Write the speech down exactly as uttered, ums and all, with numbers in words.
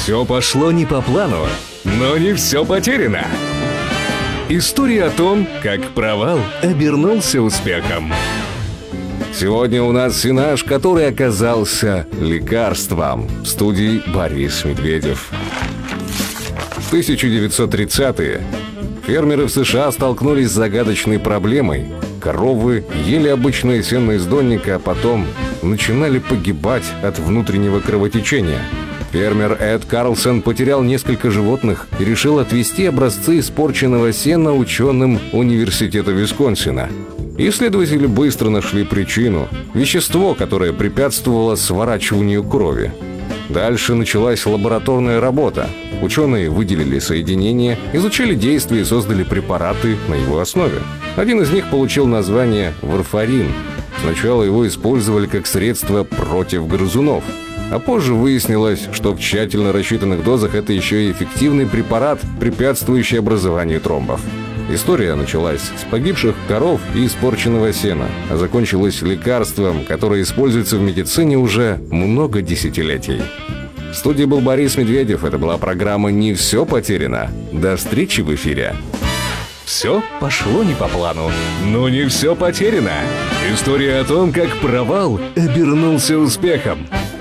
Все пошло не по плану, но не все потеряно. История о том, как провал обернулся успехом. Сегодня у нас сенаж, который оказался лекарством. В студии Борис Медведев. В тысяча девятьсот тридцатые фермеры в США столкнулись с загадочной проблемой. Коровы ели обычные сенные сдонники, а потом начинали погибать от внутреннего кровотечения. Фермер Эд Карлсон потерял несколько животных и решил отвезти образцы испорченного сена ученым университета Висконсина. Исследователи быстро нашли причину – вещество, которое препятствовало сворачиванию крови. Дальше началась лабораторная работа. Ученые выделили соединение, изучили действие и создали препараты на его основе. Один из них получил название варфарин. Сначала его использовали как средство против грызунов. А позже выяснилось, что в тщательно рассчитанных дозах это еще и эффективный препарат, препятствующий образованию тромбов. История началась с погибших коров и испорченного сена, а закончилась лекарством, которое используется в медицине уже много десятилетий. В студии был Борис Медведев. Это была программа «Не все потеряно». До встречи в эфире. Все пошло не по плану, но не все потеряно. История о том, как провал обернулся успехом.